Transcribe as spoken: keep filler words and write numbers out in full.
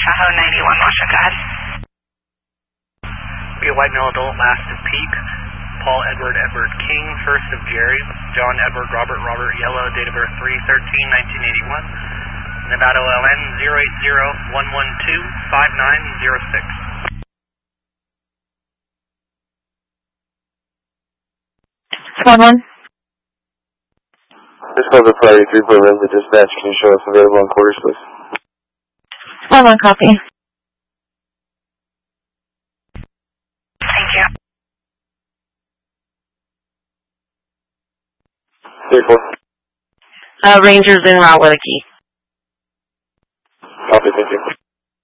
Tahoe ninety-one, Washington, go ahead. Be a white male adult, last of Peak, Paul Edward Edward King, first of Jerry, John Edward Robert Robert Yellow, date of birth three thirteen nineteen eighty-one, Nevada O L N zero eight zero one one two five nine zero six. One one. This was a priority three point resident dispatch. Can you show us available on quarters, please? One one copy. Thank you. Three four. Uh, Rangers en route with a key. Copy, thank you.